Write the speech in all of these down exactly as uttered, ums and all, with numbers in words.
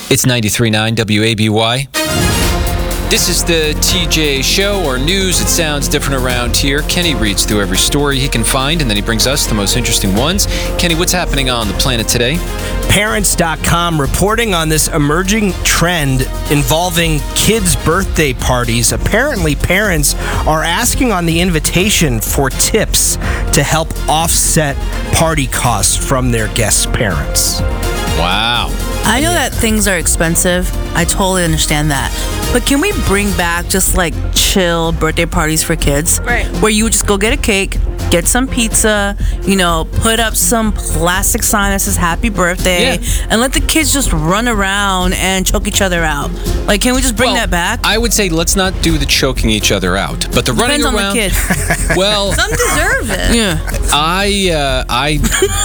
It's ninety-three point nine W A B Y. This is the T J Show, or news. It sounds different around here. Kenny reads through every story he can find, and then he brings us the most interesting ones. Kenny, what's happening on the planet today? Parents dot com reporting on this emerging trend involving kids' birthday parties. Apparently, parents are asking on the invitation for tips to help offset party costs from their guests' parents. Wow. I know that things are expensive. I totally understand that. But can we bring back just like chill birthday parties for kids? Right. Where you would just go get a cake, get some pizza, you know, put up some plastic sign that says happy birthday, Yeah. and let the kids just run around and choke each other out. Like, can we just bring Well, that back? I would say let's not do the choking each other out, but the running Depends around. on the kid. Well, Some deserve it. Yeah. I, uh, I,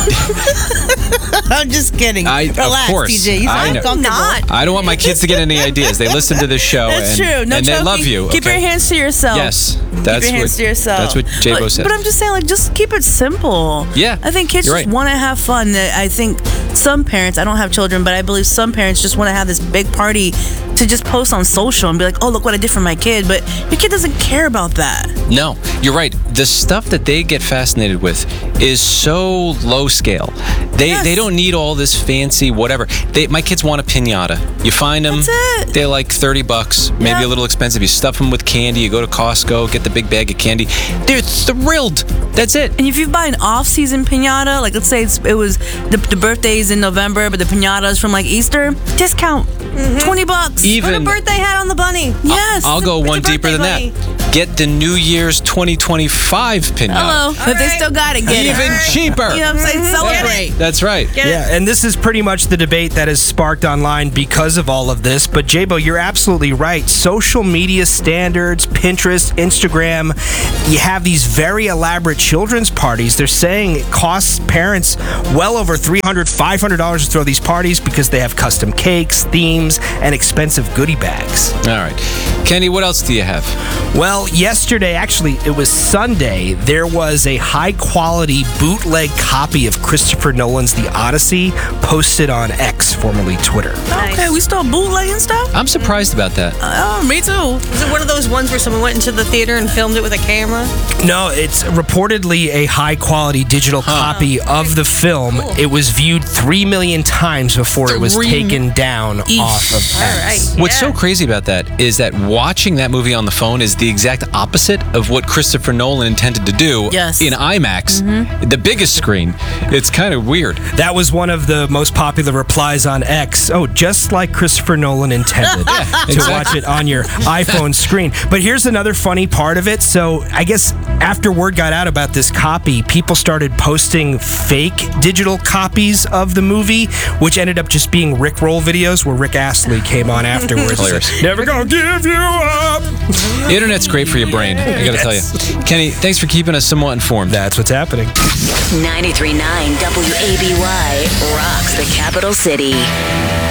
I'm just kidding. I, of Relax, course, T J. You I sound know. comfortable. Not. I don't want my kids to get any ideas. They listen to this show, That's and, true. No and choking. they love you. Keep okay? your hands to yourself. Yes, that's Keep your hands what to yourself. that's what J-Bo but, said. But I'm just saying, like, just keep it simple. Yeah, I think kids you're just right. want to have fun. I think some parents, I don't have children, but I believe some parents just want to have this big party to just post on social and be like, oh, look what I did for my kid. But your kid doesn't care about that. No, you're right. The stuff that they get fascinated with is so low scale. They Yes. they don't need all this fancy whatever. They my kids want a piñata. You find them. That's it. They're like thirty bucks, maybe Yeah. a little expensive. You stuff them with candy. You go to Costco, get the big bag of candy. They're thrilled. That's it. And if you buy an off-season piñata, like let's say it's, it was the, the birthday's in November, but the piñata's from like Easter, discount twenty bucks. Put a Even birthday hat on the bunny. Yes. I'll go It's a one deeper than birthday that. Get the New Year's twenty twenty-five piñata. Hello. If they right. still got it, get Even it. cheaper. You know what I'm saying? Celebrate. That's right. Get it? Yeah, and this is pretty much the debate that has sparked online because of all of this. But J-Bo, you're absolutely right. Social media standards, Pinterest, Instagram, you have these very elaborate children's parties. They're saying it costs parents well over three hundred dollars, five hundred dollars to throw these parties because they have custom cakes, themes, and expensive goodie bags. All right. Kenny, what else do you have? Well, yesterday, actually, it was Sunday, there was a high-quality bootleg copy of Christopher Nolan's The Odyssey posted on X, formerly Twitter. Nice. Okay, we still bootlegging stuff? I'm surprised about that. Oh, me too. Is it one of those ones where someone went into the theater and filmed it with a camera? No, it's reportedly a high-quality digital copy of the film. It was viewed three million times before it was Three- taken down Eesh. off of X. All right. What's so Yeah. crazy about that is that watching that movie on the phone is the exact opposite of what Christopher Nolan intended to do Yes. in IMAX, the biggest screen. It's kind of weird. That was one of the most popular replies on X. Oh, just like Christopher Nolan intended to exactly. watch it on your iPhone screen. But here's another funny part of it. So I guess after word got out about this copy, people started posting fake digital copies of the movie, which ended up just being Rickroll videos where Rick Astley came on afterwards. Hilarious. Never gonna give you up. The internet's great for your brain, I gotta tell you. Kenny, thanks for keeping us somewhat informed. That's what's happening. ninety-three point nine W A B Y rocks the capital city.